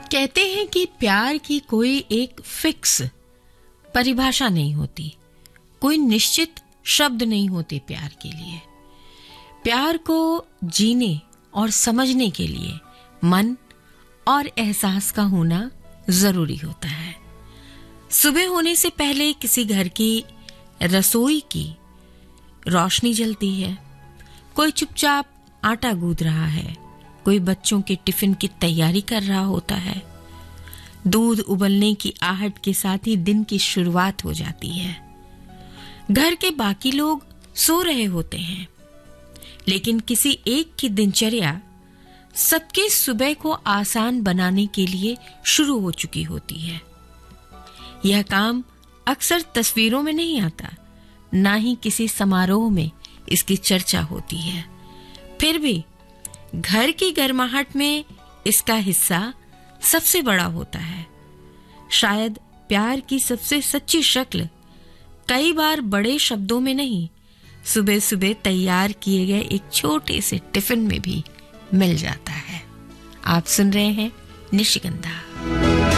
कहते हैं कि प्यार की कोई एक फिक्स परिभाषा नहीं होती, कोई निश्चित शब्द नहीं होते प्यार के लिए। प्यार को जीने और समझने के लिए मन और एहसास का होना जरूरी होता है। सुबह होने से पहले किसी घर की रसोई की रोशनी जलती है, कोई चुपचाप आटा गूंद रहा है, कोई बच्चों के टिफिन की तैयारी कर रहा होता है। दूध उबलने की आहट के साथ ही दिन की शुरुआत हो जाती है। घर के बाकी लोग सो रहे होते हैं, लेकिन किसी एक की दिनचर्या सबके सुबह को आसान बनाने के लिए शुरू हो चुकी होती है। यह काम अक्सर तस्वीरों में नहीं आता, ना ही किसी समारोह में इसकी चर्चा होती है। फिर भी घर की गर्माहट में इसका हिस्सा सबसे बड़ा होता है। शायद प्यार की सबसे सच्ची शक्ल कई बार बड़े शब्दों में नहीं, सुबह सुबह तैयार किए गए एक छोटे से टिफिन में भी मिल जाता है। आप सुन रहे हैं निशिगंधा।